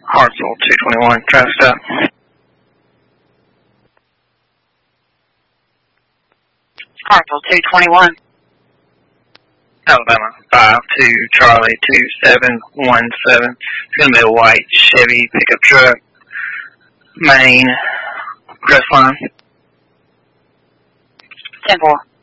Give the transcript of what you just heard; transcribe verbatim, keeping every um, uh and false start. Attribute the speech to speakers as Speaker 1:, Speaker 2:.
Speaker 1: Hartsville two twenty-one, traffic stop.
Speaker 2: Hartsville two twenty-one.
Speaker 1: Alabama five two Charlie two seven one seven. It's going to be a white Chevy pickup truck. Main, Crestline.
Speaker 2: ten four.